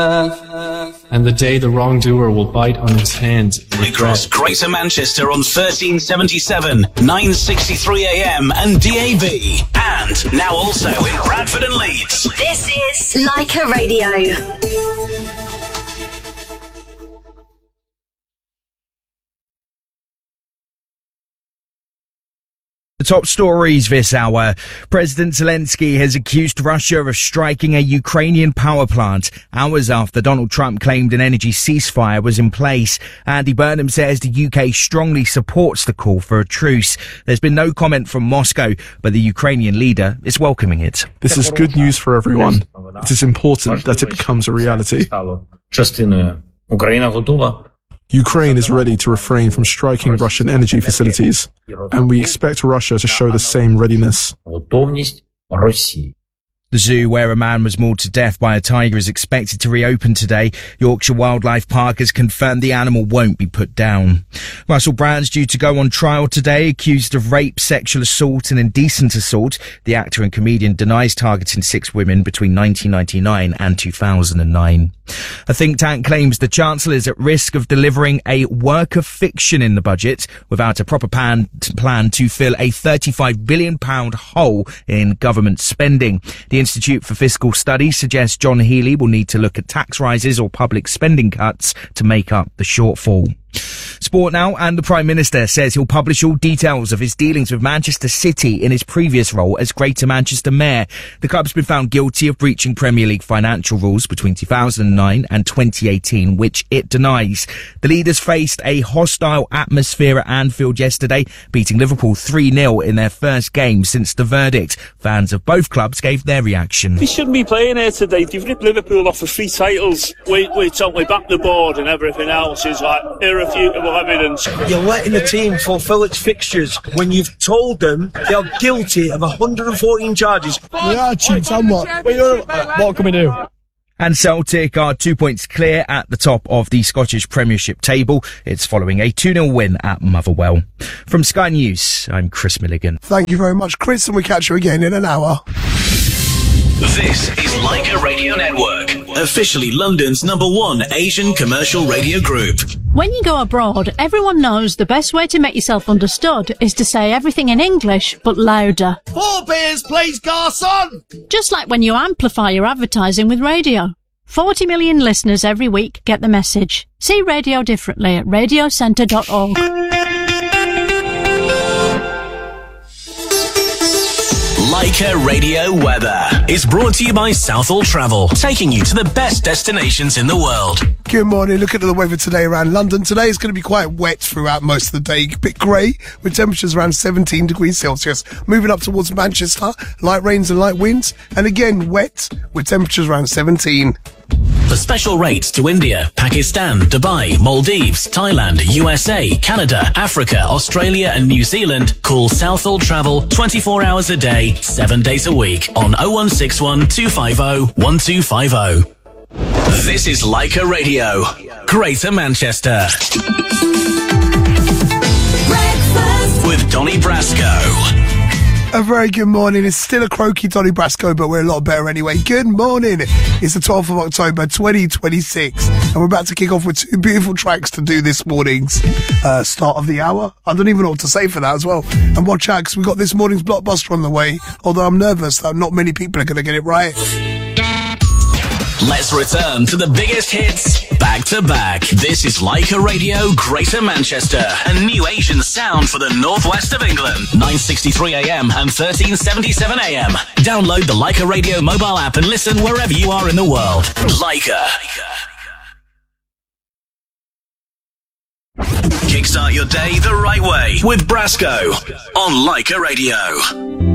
And the day the wrongdoer will bite on his hand in regret. Across Greater Manchester on 1377, 963 AM and DAB. And now also in Bradford and Leeds. This is Leica Radio. The top stories this hour. President Zelensky has accused Russia of striking a Ukrainian power plant hours after Donald Trump claimed an energy ceasefire was in place. Andy Burnham says the UK strongly supports the call for a truce. There's been no comment from Moscow, but the Ukrainian leader is welcoming it. This is good news for everyone. It is important that it becomes a reality. Ukraine is ready to refrain from striking Russian energy facilities, and we expect Russia to show the same readiness. The zoo where a man was mauled to death by a tiger is expected to reopen today. Yorkshire Wildlife Park has confirmed the animal won't be put down. Russell Brand's due to go on trial today, accused of rape, sexual assault and indecent assault. The actor and comedian denies targeting 6 women between 1999 and 2009. A think tank claims the Chancellor is at risk of delivering a work of fiction in the budget without a proper plan to fill a £35 billion hole in government spending. The Institute for Fiscal Studies suggests John Healey will need to look at tax rises or public spending cuts to make up the shortfall. Sport now, and the Prime Minister says he'll publish all details of his dealings with Manchester City in his previous role as Greater Manchester Mayor. The club's been found guilty of breaching Premier League financial rules between 2009 and 2018, which it denies. The leaders faced a hostile atmosphere at Anfield yesterday, beating Liverpool 3-0 in their first game since the verdict. Fans of both clubs gave their reaction. We shouldn't be playing here today. They've ripped Liverpool off for 3 titles. We totally back the board, and everything else is like irrefutable evidence. You're letting the team fulfil its fixtures when you've told them they are guilty of 114 charges. We are cheats, what can we do? And Celtic are 2 points clear at the top of the Scottish Premiership table. It's following a 2-0 win at Motherwell. From Sky News, I'm Chris Milligan. Thank you very much, Chris, and we catch you again in an hour. This is Leica Radio Network, officially London's #1 Asian commercial radio group. When you go abroad, everyone knows the best way to make yourself understood is to say everything in English, but louder. 4 beers, please, garçon! Just like when you amplify your advertising with radio. 40 million listeners every week get the message. See radio differently at radiocentre.org. Leica Radio Weather is brought to you by Southall Travel, taking you to the best destinations in the world. Good morning. Look at the weather today around London. Today is going to be quite wet throughout most of the day. A bit grey with temperatures around 17 degrees Celsius. Moving up towards Manchester, light rains and light winds. And again, wet with temperatures around 17. For special rates to India, Pakistan, Dubai, Maldives, Thailand, USA, Canada, Africa, Australia and New Zealand, call Southall Travel 24 hours a day, 7 days a week on 0161 250 1250. This is Leica Radio, Greater Manchester. Breakfast with Donny Brasco. A very good morning. It's still a croaky Donny Brasco, but we're a lot better anyway. Good morning. It's the 12th of October, 2026, and we're about to kick off with 2 beautiful tracks to do this morning's start of the hour. I don't even know what to say for that as well. And watch out, because we've got this morning's blockbuster on the way, although I'm nervous that not many people are going to get it right. Let's return to the biggest hits back to back. This is Leica Radio, Greater Manchester, a new Asian sound for the northwest of England. 963 AM and 1377 AM. Download the Leica Radio mobile app and listen wherever you are in the world. Leica. Kickstart your day the right way with Brasco on Leica Radio.